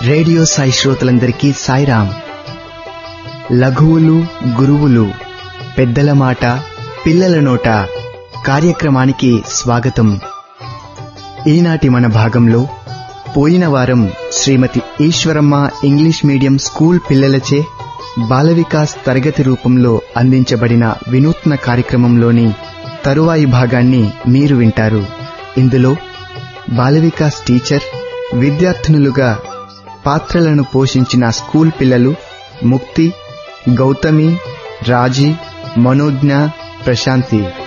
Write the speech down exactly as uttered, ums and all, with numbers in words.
Radio Sai శ్రోతలందరికీ సాయిరాం. లఘువులు గురువులు పెద్దల మాట పిల్లల నోట కార్యక్రమానికి స్వాగతం. ఈనాటి మన భాగంలో పోయిన వారం శ్రీమతి Eshwaramma English medium school పిల్లలచే Bala Vikas తరగతి రూపంలో అందించబడిన వినూత్న కార్యక్రమంలోని తరువాయి భాగాన్ని మీరు వింటారు. ఇందులో బాల వికాస్ టీచర్, విద్యార్థినులుగా పాత్రలను పోషించిన స్కూల్ పిల్లలు ముక్తి, గౌతమి, రాజీ, మనోజ్ఞ, ప్రశాంతి